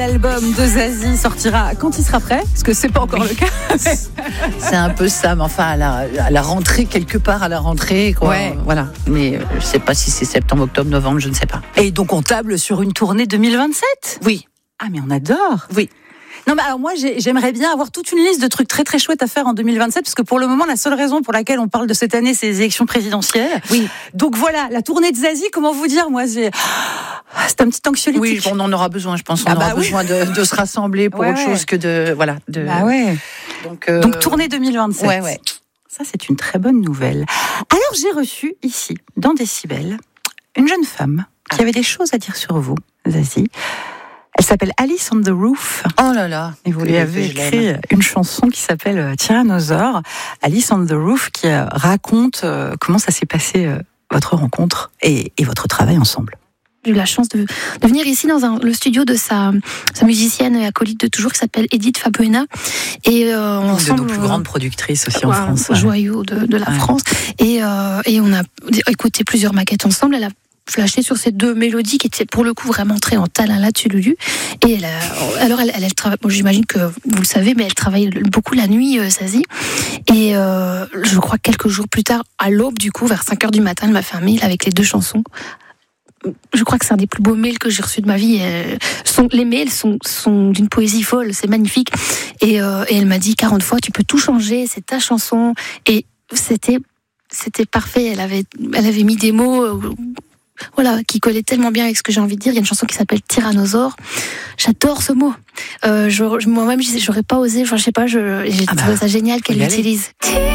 nouvel album de Zazie sortira quand il sera prêt, parce que c'est pas encore le cas. C'est un peu ça, mais enfin à la rentrée, quelque part à la rentrée, quoi. Ouais. Voilà. Mais je sais pas si c'est septembre, octobre, novembre, je ne sais pas. Et donc on table sur une tournée 2027 ? Oui. Ah mais on adore. Oui. Non, mais alors moi, j'aimerais bien avoir toute une liste de trucs très très chouettes à faire en 2027, parce que pour le moment, la seule raison pour laquelle on parle de cette année, c'est les élections présidentielles. Oui. Donc voilà, la tournée de Zazie, comment vous dire, moi, c'est un petit anxiolytique. Oui, on en aura besoin, je pense. On aura besoin de se rassembler pour autre chose que de... Voilà. Bah ouais. Donc tournée 2027. Ouais. Ça, c'est une très bonne nouvelle. Alors, j'ai reçu ici, dans Décibel, une jeune femme qui avait des choses à dire sur vous, Zazie. Elle s'appelle Alice on the Roof. Oh là là. Et vous lui avez écrit une chanson qui s'appelle Tyrannosaure. Alice on the Roof qui raconte comment ça s'est passé votre rencontre et votre travail ensemble. J'ai eu la chance de venir ici dans le studio de sa musicienne et acolyte de toujours qui s'appelle Edith Fabuena. Et ensemble, de nos plus grandes productrices aussi en France. Joyau de la France. Et on a écouté plusieurs maquettes ensemble. Elle a flashé sur ces deux mélodies qui étaient pour le coup vraiment très en talent là-dessus, Lulu. Et elle travaille, bon, j'imagine que vous le savez, mais elle travaille beaucoup la nuit, Zazie. Et je crois que quelques jours plus tard, à l'aube du coup, vers 5h du matin, elle m'a fait un mail avec les deux chansons. Je crois que c'est un des plus beaux mails que j'ai reçus de ma vie. Les mails sont d'une poésie folle, c'est magnifique. Et elle m'a dit 40 fois, tu peux tout changer, c'est ta chanson. Et c'était parfait. Elle avait mis des mots qui collait tellement bien avec ce que j'ai envie de dire. Il y a une chanson qui s'appelle Tyrannosaure. J'adore ce mot. Moi-même, j'aurais pas osé. Enfin, je sais pas. J'ai trouvé ça génial qu'elle l'utilise.